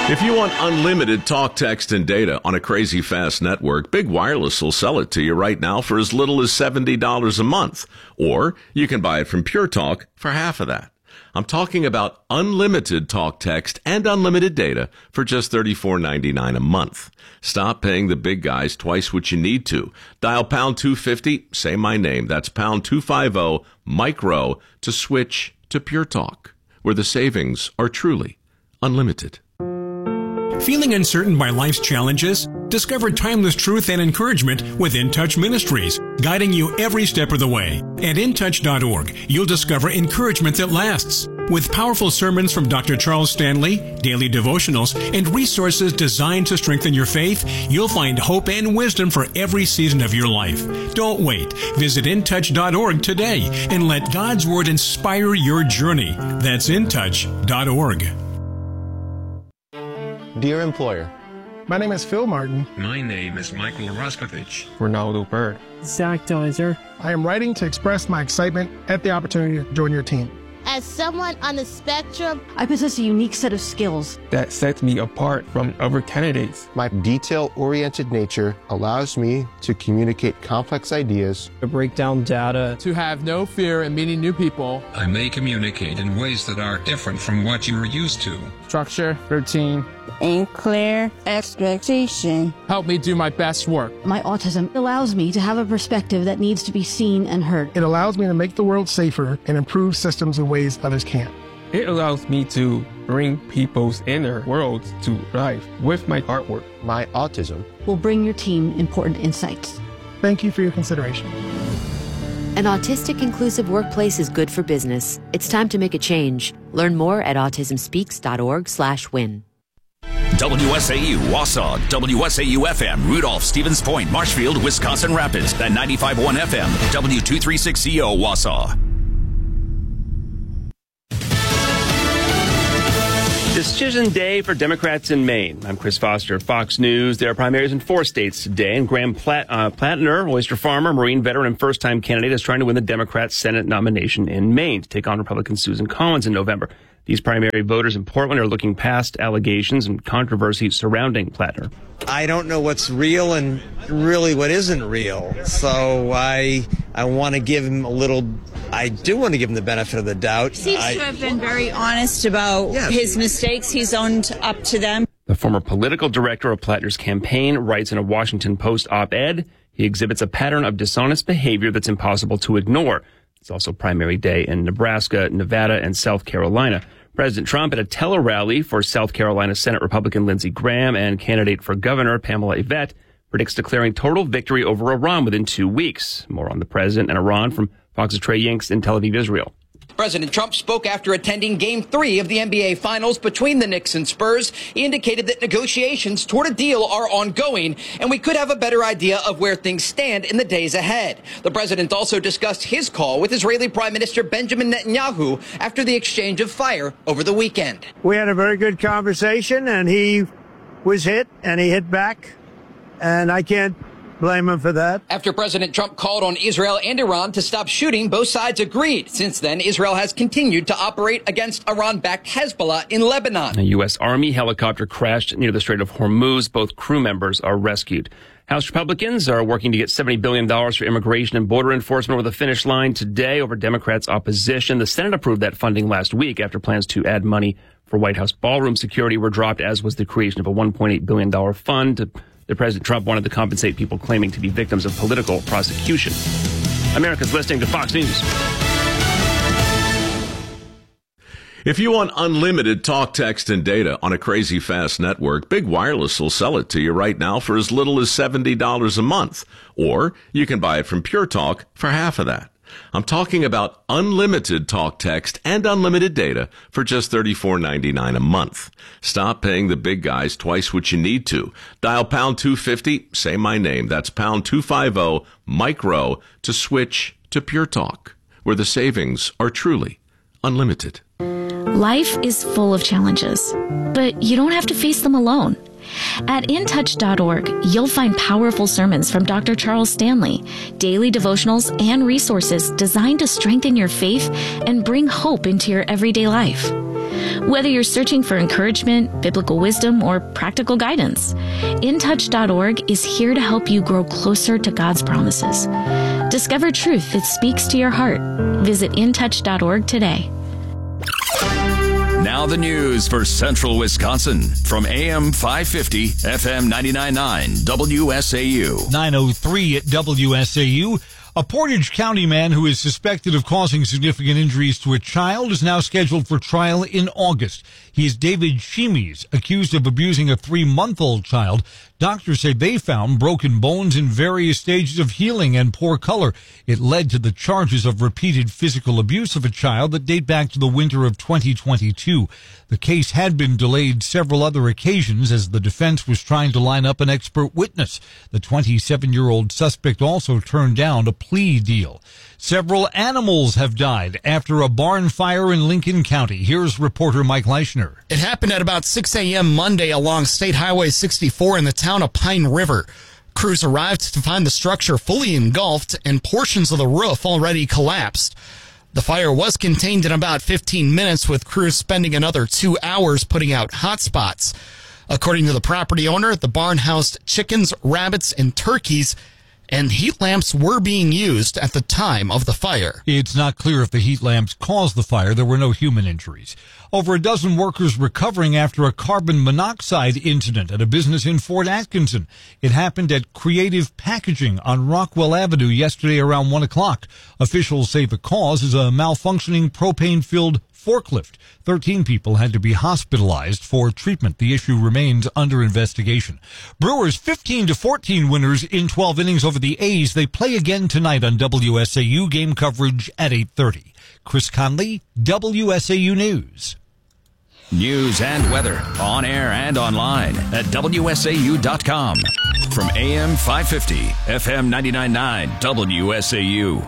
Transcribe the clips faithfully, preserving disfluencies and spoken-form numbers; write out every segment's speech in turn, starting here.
If you want unlimited talk, text, and data on a crazy fast network, Big Wireless will sell it to you right now for as little as seventy dollars a month. Or you can buy it from Pure Talk for half of that. I'm talking about unlimited talk, text, and unlimited data for just thirty-four ninety-nine a month. Stop paying the big guys twice what you need to. Dial pound two fifty, say my name. That's pound two fifty, micro, to switch to Pure Talk, where the savings are truly unlimited. Feeling uncertain by life's challenges? Discover timeless truth and encouragement with In Touch Ministries, guiding you every step of the way. At in touch dot org, you'll discover encouragement that lasts. With powerful sermons from Doctor Charles Stanley, daily devotionals, and resources designed to strengthen your faith, you'll find hope and wisdom for every season of your life. Don't wait. Visit in touch dot org today and let God's Word inspire your journey. That's in touch dot org. Dear employer, my name is Phil Martin. My name is Michael Raskovich. Ronaldo Bird. Zach Deiser. I am writing to express my excitement at the opportunity to join your team. As someone on the spectrum, I possess a unique set of skills that sets me apart from other candidates. My detail-oriented nature allows me to communicate complex ideas, to break down data, to have no fear in meeting new people. I may communicate in ways that are different from what you're used to. Structure, routine, and clear expectation help me do my best work. My autism allows me to have a perspective that needs to be seen and heard. It allows me to make the world safer and improve systems in ways others can't. It allows me to bring people's inner worlds to life with my artwork. My autism will bring your team important insights. Thank you for your consideration. An autistic inclusive workplace is good for business. It's time to make a change. Learn more at autism speaks dot org slash win. W S A U, Wausau, W S A U F M, Rudolph, Stevens Point, Marshfield, Wisconsin Rapids, and ninety-five point one F M, W two thirty-six C O, Wausau. Decision day for Democrats in Maine. I'm Chris Foster, Fox News. There are primaries in four states today, and Graham Platt, uh, Plattner, oyster farmer, Marine veteran, and first-time candidate, is trying to win the Democrat Senate nomination in Maine to take on Republican Susan Collins in November. These primary voters in Portland are looking past allegations and controversy surrounding Plattner. I don't know what's real and really what isn't real. So I I want to give him a little, I do want to give him the benefit of the doubt. He seems I, to have been very honest about yes. his mistakes. He's owned up to them. The former political director of Plattner's campaign writes in a Washington Post op-ed, he exhibits a pattern of dishonest behavior that's impossible to ignore. It's also primary day in Nebraska, Nevada, and South Carolina. President Trump at a tele-rally for South Carolina Senate Republican Lindsey Graham and candidate for governor Pamela Yvette predicts declaring total victory over Iran within two weeks. More on the president and Iran from Fox's Trey Yanks in Tel Aviv, Israel. President Trump spoke after attending Game three of the N B A Finals between the Knicks and Spurs. He indicated that negotiations toward a deal are ongoing, and we could have a better idea of where things stand in the days ahead. The president also discussed his call with Israeli Prime Minister Benjamin Netanyahu after the exchange of fire over the weekend. We had a very good conversation, and he was hit, and he hit back, and I can't blame him for that. After President Trump called on Israel and Iran to stop shooting, both sides agreed. Since then, Israel has continued to operate against Iran-backed Hezbollah in Lebanon. A U S. Army helicopter crashed near the Strait of Hormuz. Both crew members are rescued. House Republicans are working to get seventy billion dollars for immigration and border enforcement over the finish line today over Democrats' opposition. The Senate approved that funding last week after plans to add money for White House ballroom security were dropped, as was the creation of a one point eight billion dollars fund to that President Trump wanted to compensate people claiming to be victims of political prosecution. America's listening to Fox News. If you want unlimited talk, text, and data on a crazy fast network, Big Wireless will sell it to you right now for as little as seventy dollars a month. Or you can buy it from Pure Talk for half of that. I'm talking about unlimited talk, text, and unlimited data for just thirty-four ninety-nine a month. Stop paying the big guys twice what you need to. Dial pound two fifty, say my name. That's pound two fifty, micro, to switch to Pure Talk, where the savings are truly unlimited. Life is full of challenges, but you don't have to face them alone. At in touch dot org, you'll find powerful sermons from Doctor Charles Stanley, daily devotionals, and resources designed to strengthen your faith and bring hope into your everyday life. Whether you're searching for encouragement, biblical wisdom, or practical guidance, in touch dot org is here to help you grow closer to God's promises. Discover truth that speaks to your heart. Visit in touch dot org today. Now the news for Central Wisconsin from A M five fifty, F M ninety-nine point nine, W S A U. nine oh three at W S A U. A Portage County man who is suspected of causing significant injuries to a child is now scheduled for trial in August. He is David Shemies, accused of abusing a three-month-old child. Doctors say they found broken bones in various stages of healing and poor color. It led to the charges of repeated physical abuse of a child that date back to the winter of twenty twenty-two. The case had been delayed several other occasions as the defense was trying to line up an expert witness. The twenty-seven-year-old suspect also turned down a plea deal. Several animals have died after a barn fire in Lincoln County. Here's reporter Mike Leischner. It happened at about six a.m. Monday along State Highway sixty-four in the town of Pine River. Crews arrived to find the structure fully engulfed and portions of the roof already collapsed. The fire was contained in about fifteen minutes, with crews spending another two hours putting out hot spots. According to the property owner, the barn housed chickens, rabbits, and turkeys, and heat lamps were being used at the time of the fire. It's not clear if the heat lamps caused the fire. There were no human injuries. Over a dozen workers recovering after a carbon monoxide incident at a business in Fort Atkinson. It happened at Creative Packaging on Rockwell Avenue yesterday around one o'clock. Officials say the cause is a malfunctioning propane-filled forklift. Thirteen people had to be hospitalized for treatment. The issue remains under investigation. Brewers fifteen to fourteen winners in twelve innings over the A's. They play again tonight on W S A U. Game coverage at eight thirty. Chris Conley, W S A U News. News and weather on air and online at W S A U dot com. From A M five fifty, F M ninety-nine point nine, W S A U.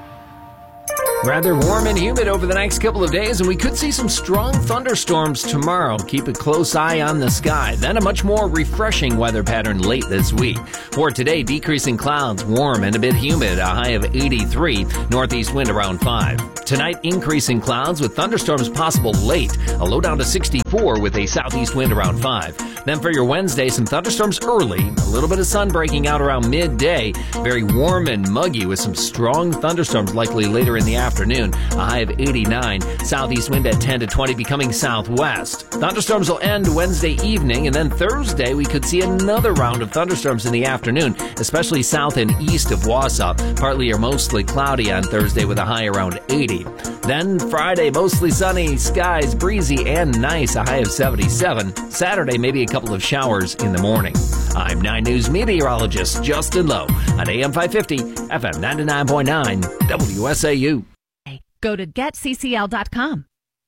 Rather warm and humid over the next couple of days, and we could see some strong thunderstorms tomorrow. Keep a close eye on the sky. Then a much more refreshing weather pattern late this week. For today, decreasing clouds, warm and a bit humid, a high of eighty-three, northeast wind around five. Tonight, increasing clouds with thunderstorms possible late, a low down to sixty-four with a southeast wind around five. Then for your Wednesday, some thunderstorms early, a little bit of sun breaking out around midday. Very warm and muggy with some strong thunderstorms likely later in the afternoon, a high of eighty-nine, southeast wind at ten to twenty becoming southwest. Thunderstorms will end Wednesday evening, and then Thursday we could see another round of thunderstorms in the afternoon, especially south and east of Wausau. Partly or mostly cloudy on Thursday with a high around eighty. Then Friday, mostly sunny skies, breezy and nice, a high of seventy-seven. Saturday, maybe a couple of showers in the morning. I'm nine News meteorologist Justin Lowe on A M five fifty, F M ninety-nine point nine, W S A U. Go to get C C L dot com.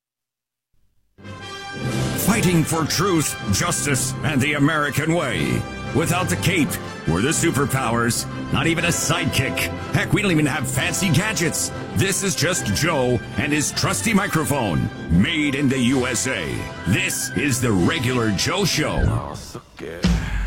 Fighting for truth, justice, and the American way. Without the cape or the superpowers, not even a sidekick. Heck, we don't even have fancy gadgets. This is just Joe and his trusty microphone, made in the U S A. This is the Regular Joe Show. Oh, so good.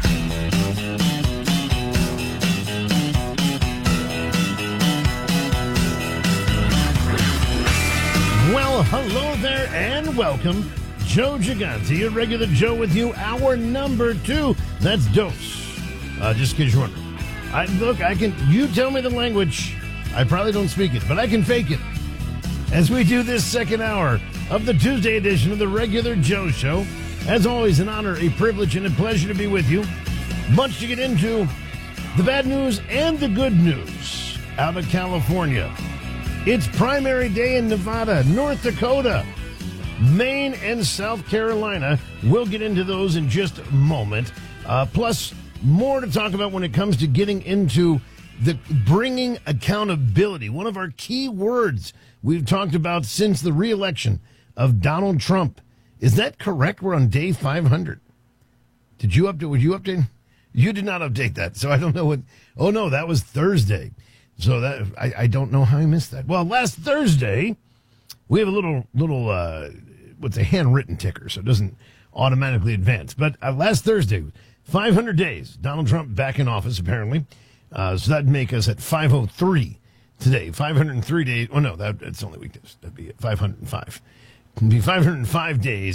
Well, hello there and welcome. Joe Gigante, your Regular Joe with you, hour number two. That's dose. Uh, just in case you're wondering. I, look, I can, you tell me the language. I probably don't speak it, but I can fake it. As we do this second hour of the Tuesday edition of the Regular Joe Show. As always, an honor, a privilege, and a pleasure to be with you. Much to get into. The bad news and the good news out of California. It's primary day in Nevada, North Dakota, Maine, and South Carolina. We'll get into those in just a moment. Uh, plus, more to talk about when it comes to getting into the bringing accountability. One of our key words we've talked about since the re-election of Donald Trump. Is that correct? We're on day five hundred. Did you update? Would you update? You did not update that, so I don't know what. Oh, no, that was Thursday. So that I, I don't know how I missed that. Well, last Thursday, we have a little, little uh, what's a handwritten ticker, so it doesn't automatically advance. But uh, last Thursday, five hundred days, Donald Trump back in office, apparently. Uh, so that'd make us at five oh three today. five hundred three days. Oh, no, that, that's only weekdays. That'd be at five hundred five. It'd be five hundred five days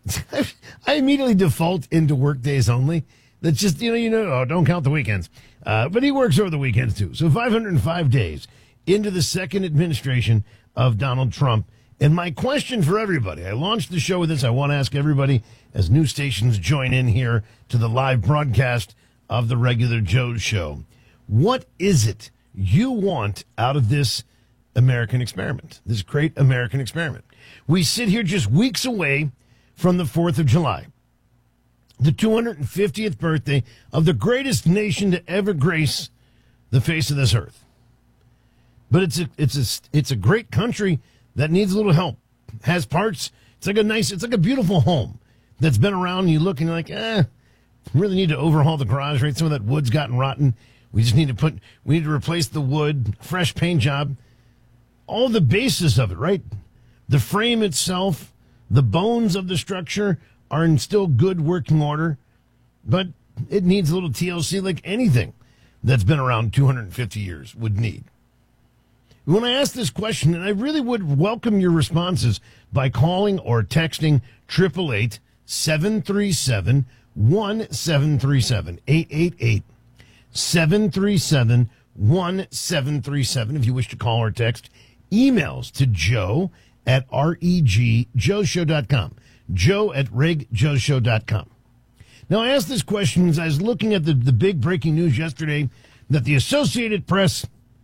I immediately default into work days only. That's just, you know, you know, oh, don't count the weekends. Uh, but he works over the weekends too. So five hundred five days into the second administration of Donald Trump. And my question for everybody, I launched the show with this. I want to ask everybody as new stations join in here to the live broadcast of the Regular Joe Show. What is it you want out of this American experiment, this great American experiment? We sit here just weeks away from the fourth of July, the two hundred fiftieth birthday of the greatest nation to ever grace the face of this earth. But it's a, it's a, it's a great country that needs a little help, has parts. It's like a nice, it's like a beautiful home that's been around and you look and you're like, eh, really need to overhaul the garage, right? Some of that wood's gotten rotten. We just need to put, we need to replace the wood, fresh paint job, all the basis of it, right? The frame itself, the bones of the structure are in still good working order, but it needs a little T L C like anything that's been around two hundred fifty years would need. When I ask this question, and I really would welcome your responses by calling or texting eight eight eight, seven three seven, one seven three seven, eight eight eight, seven three seven, one seven three seven if you wish to call or text. Emails to Joe at reg joe show dot com. Joe at reg joe show dot com. Now, I asked this question as I was looking at the, the big breaking news yesterday that the Associated Press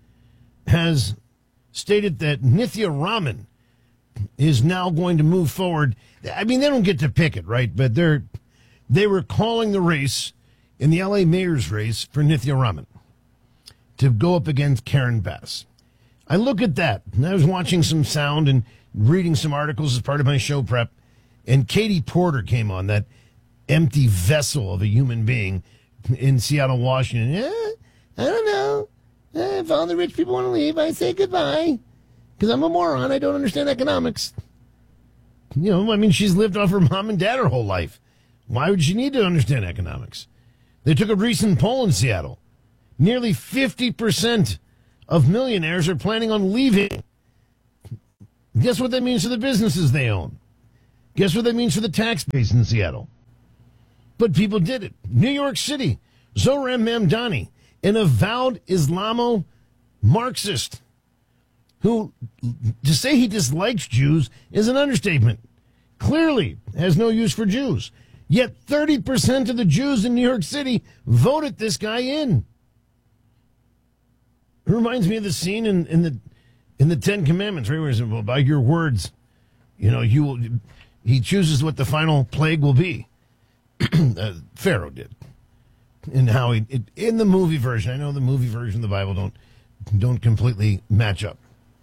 has stated that Nithya Raman is now going to move forward. I mean, they don't get to pick it, right? But they're they were calling the race in the L A mayor's race for Nithya Raman to go up against Karen Bass. I look at that, and I was watching some sound and reading some articles as part of my show prep, and Katie Porter came on, that empty vessel of a human being in Seattle, Washington. Eh, I don't know. Eh, if all the rich people want to leave, I say goodbye. Because I'm a moron. I don't understand economics. You know, I mean, she's lived off her mom and dad her whole life. Why would she need to understand economics? They took a recent poll in Seattle. Nearly fifty percent of millionaires are planning on leaving. Guess what that means for the businesses they own? Guess what that means for the tax base in Seattle? But people did it. New York City, Zohran Mamdani, an avowed Islamo-Marxist, who, to say he dislikes Jews is an understatement. Clearly has no use for Jews. Yet thirty percent of the Jews in New York City voted this guy in. It reminds me of the scene in, in the in the Ten Commandments, right? Where it's, well, by your words, you know, you will. He chooses what the final plague will be. uh, Pharaoh did, and how he it, in the movie version. I know the movie version of the Bible don't don't completely match up,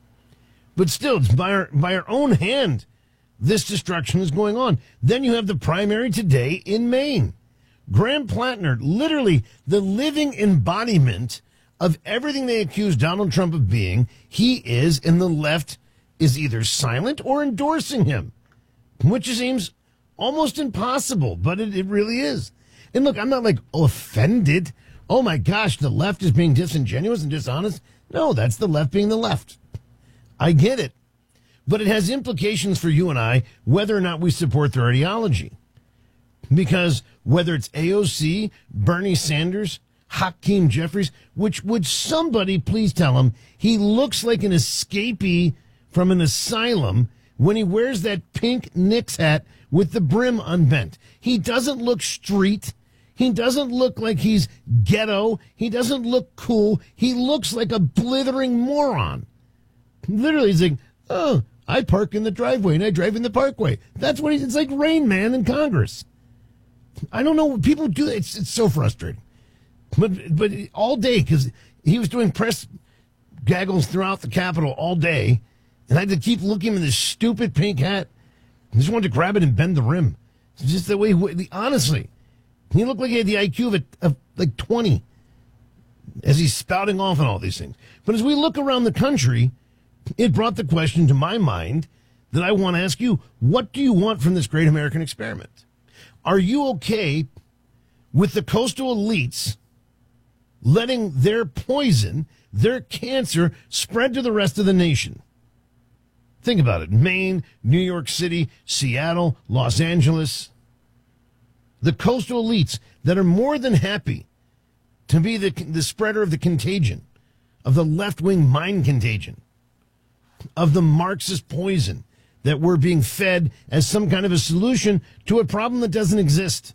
but still, it's by our by our own hand, this destruction is going on. Then you have the primary today in Maine. Graham Plattner, literally the living embodiment of everything they accuse Donald Trump of being, he is, and the left is either silent or endorsing him, which seems almost impossible, but it, it really is. And look, I'm not like offended. Oh my gosh, the left is being disingenuous and dishonest. No, that's the left being the left. I get it. But it has implications for you and I, whether or not we support their ideology. Because whether it's A O C, Bernie Sanders, Hakeem Jeffries, which would somebody please tell him he looks like an escapee from an asylum when he wears that pink Knicks hat with the brim unbent. He doesn't look street. He doesn't look like he's ghetto. He doesn't look cool. He looks like a blithering moron. Literally, he's like, oh, I park in the driveway and I drive in the parkway. That's what he's, it's like Rain Man in Congress. I don't know what people do. It's, it's so frustrating. But but all day, because he was doing press gaggles throughout the Capitol all day, and I had to keep looking at this stupid pink hat. I just wanted to grab it and bend the rim. It's just the way, he, honestly, he looked like he had the I Q of, a, of like twenty as he's spouting off on all these things. But as we look around the country, it brought the question to my mind that I want to ask you, what do you want from this great American experiment? Are you okay with the coastal elites letting their poison, their cancer, spread to the rest of the nation? Think about it. Maine, New York City, Seattle, Los Angeles. The coastal elites that are more than happy to be the, the spreader of the contagion, of the left-wing mind contagion, of the Marxist poison that we're being fed as some kind of a solution to a problem that doesn't exist.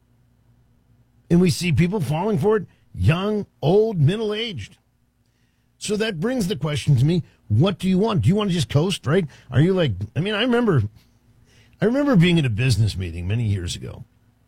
And we see people falling for it, young, old, middle-aged. So that brings the question to me, what do you want? Do you want to just coast, right? Are you like, I mean, I remember, I remember being at a business meeting many years ago,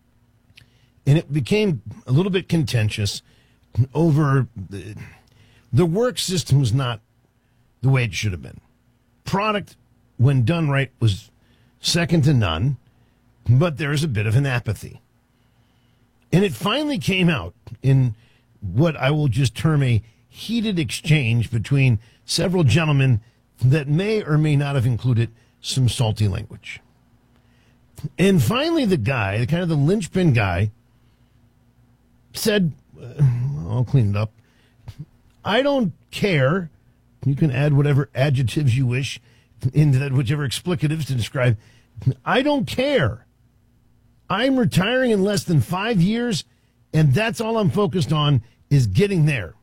and it became a little bit contentious over the, the work system was not the way it should have been. Product, when done right, was second to none, but there's a bit of an apathy. And it finally came out in what I will just term a heated exchange between several gentlemen that may or may not have included some salty language. And finally, the guy, the kind of the linchpin guy, said, uh, I'll clean it up. I don't care. You can add whatever adjectives you wish into that, whichever explicatives to describe. I don't care. I'm retiring in less than five years, and that's all I'm focused on is getting there.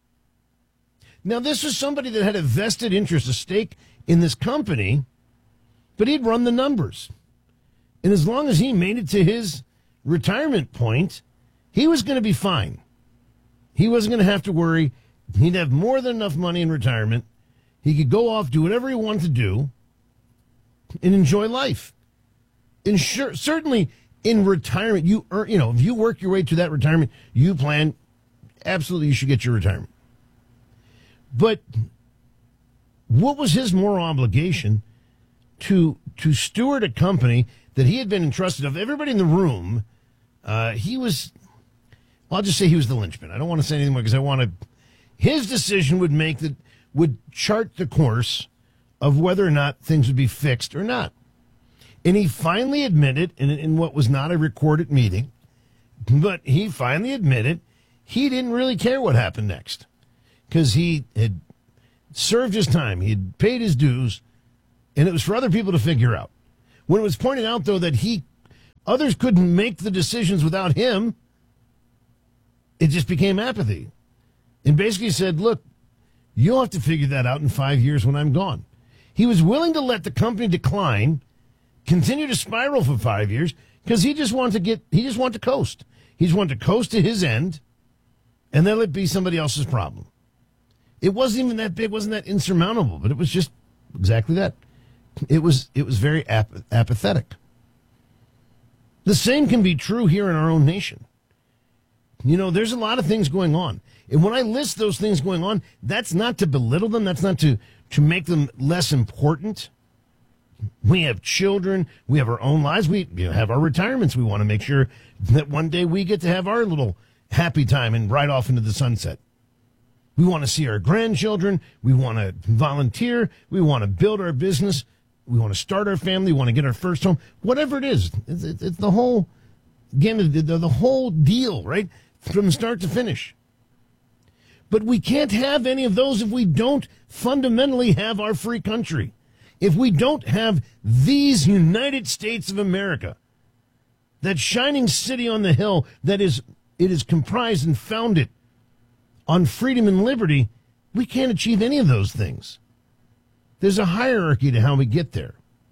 Now, this was somebody that had a vested interest, a stake in this company, but he'd run the numbers. And as long as he made it to his retirement point, he was going to be fine. He wasn't going to have to worry. He'd have more than enough money in retirement. He could go off, do whatever he wanted to do, and enjoy life. And sure, certainly in retirement, you earn, you know, if you work your way to that retirement, you plan, absolutely you should get your retirement. But what was his moral obligation to to steward a company that he had been entrusted of? Everybody in the room, uh, he was, I'll just say he was the linchpin. I don't want to say anything more because I want to, his decision would make the, would chart the course of whether or not things would be fixed or not. And he finally admitted, in, in what was not a recorded meeting, but he finally admitted he didn't really care what happened next because he had served his time. He had paid his dues, and it was for other people to figure out. When it was pointed out, though, that he others couldn't make the decisions without him, it just became apathy. And basically said, look, you'll have to figure that out in five years when I'm gone. He was willing to let the company decline, continue to spiral for five years, because he just wanted to get, he just wanted to coast. He just wanted to coast to his end, and then let it be somebody else's problem. It wasn't even that big, wasn't that insurmountable, but it was just exactly that. It was, it was very ap- apathetic. The same can be true here in our own nation. You know, there's a lot of things going on. And when I list those things going on, that's not to belittle them. That's not to, to make them less important. We have children. We have our own lives. We you know, have our retirements. We want to make sure that one day we get to have our little happy time and ride off into the sunset. We want to see our grandchildren. We want to volunteer. We want to build our business. We want to start our family. We want to get our first home. Whatever it is, it's, it's, it's the whole, again, the, the, the whole deal, right? From start to finish. But we can't have any of those if we don't fundamentally have our free country. If we don't have these United States of America, that shining city on the hill that is, it is comprised and founded on freedom and liberty, we can't achieve any of those things. There's a hierarchy to how we get there.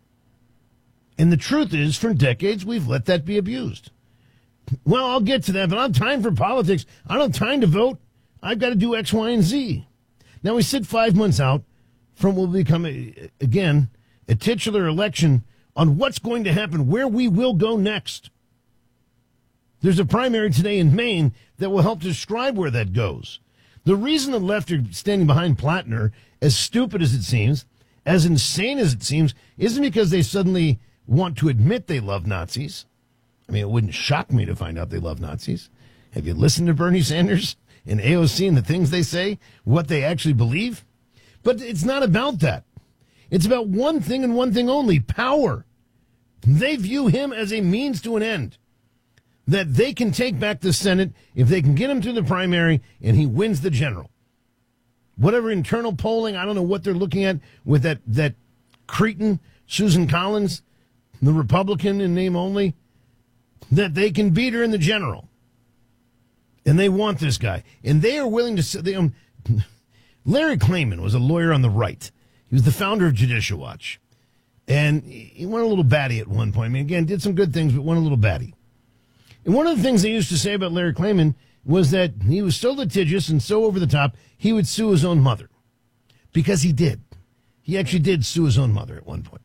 And the truth is, for decades, we've let that be abused. Well, I'll get to that, but I don't have time for politics. I don't have time to vote. I've got to do X, Y, and Z. Now we sit five months out from what will become, a, again, a titular election on what's going to happen, where we will go next. There's a primary today in Maine that will help describe where that goes. The reason the left are standing behind Plattner, as stupid as it seems, as insane as it seems, isn't because they suddenly want to admit they love Nazis. I mean, it wouldn't shock me to find out they love Nazis. Have you listened to Bernie Sanders and A O C and the things they say, what they actually believe? But it's not about that. It's about one thing and one thing only, power. They view him as a means to an end. That they can take back the Senate if they can get him through the primary and he wins the general. Whatever internal polling, I don't know what they're looking at with that, that cretin, Susan Collins, the Republican in name only, that they can beat her in the general. And they want this guy. And they are willing to... They, um, Larry Klayman was a lawyer on the right. He was the founder of Judicial Watch. And he went a little batty at one point. I mean, again, did some good things, but went a little batty. And one of the things they used to say about Larry Klayman was that he was so litigious and so over the top, he would sue his own mother. Because he did. He actually did sue his own mother at one point.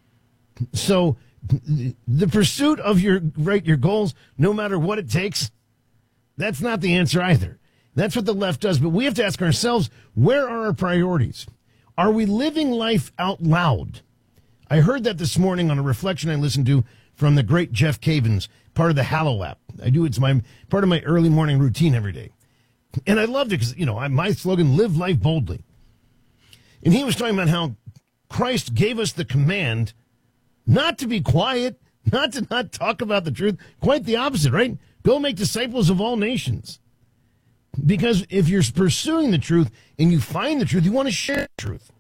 So the pursuit of your right, your goals, no matter what it takes, that's not the answer either. That's what the left does. But we have to ask ourselves, where are our priorities? Are we living life out loud? I heard that this morning on a reflection I listened to from the great Jeff Cavins, part of the Hallow app. I do, it's my part of my early morning routine every day. And I loved it because, you know, I, my slogan, live life boldly. And he was talking about how Christ gave us the command not to be quiet, not to not talk about the truth. Quite the opposite, right? Go make disciples of all nations. Because if you're pursuing the truth and you find the truth, you want to share the truth.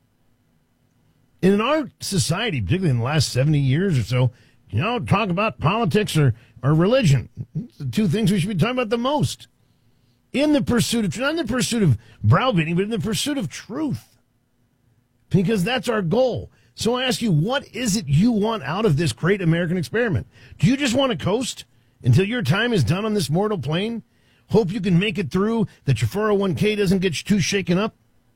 And in our society, particularly in the last seventy years or so, you know, talk about politics or, or religion. It's the two things we should be talking about the most. In the pursuit of, not in the pursuit of browbeating, but in the pursuit of truth. Because that's our goal. So I ask you, what is it you want out of this great American experiment? Do you just want to coast until your time is done on this mortal plane? Hope you can make it through, that your four oh one k doesn't get too shaken up?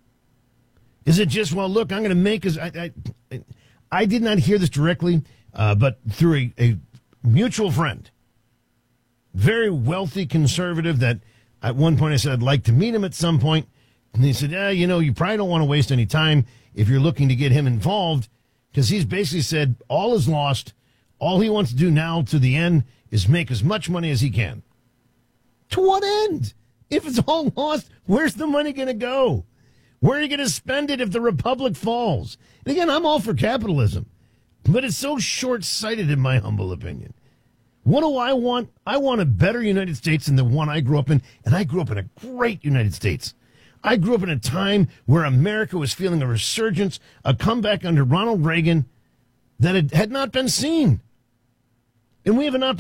Is it just, well, look, I'm going to make... As I, I, I did not hear this directly, uh, but through a, a mutual friend, very wealthy conservative that at one point I said I'd like to meet him at some point. And he said, yeah, you know, you probably don't want to waste any time if you're looking to get him involved, because he's basically said all is lost. All he wants to do now to the end is make as much money as he can. To what end? If it's all lost, where's the money going to go? Where are you going to spend it if the republic falls? And again, I'm all for capitalism, but it's so short-sighted in my humble opinion. What do I want? I want a better United States than the one I grew up in, and I grew up in a great United States. I grew up in a time where America was feeling a resurgence, a comeback under Ronald Reagan that had, had not been seen. And we have an opportunity.